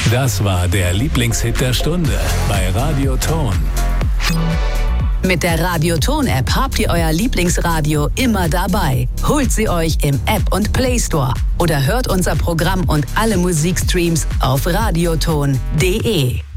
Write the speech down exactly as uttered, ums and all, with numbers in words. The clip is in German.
Das war der Lieblingshit der Stunde bei Radio Ton. Mit der Radio Ton App habt ihr euer Lieblingsradio immer dabei. Holt sie euch im App und Play Store oder hört unser Programm und alle Musikstreams auf radioton punkt de.